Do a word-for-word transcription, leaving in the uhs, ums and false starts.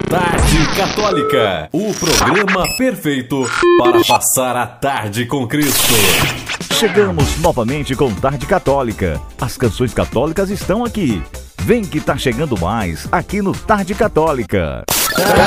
Tarde Católica, o programa perfeito para passar a tarde com Cristo. Chegamos novamente com Tarde Católica. As canções católicas estão aqui. Vem que tá chegando mais aqui no Tarde Católica.